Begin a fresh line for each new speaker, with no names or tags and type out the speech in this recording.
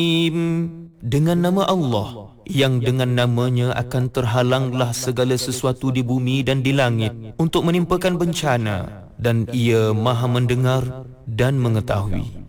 Dengan nama Allah yang dengan namanya akan terhalanglah segala sesuatu di bumi dan di langit untuk menimpakan bencana, dan Ia Maha mendengar dan mengetahui.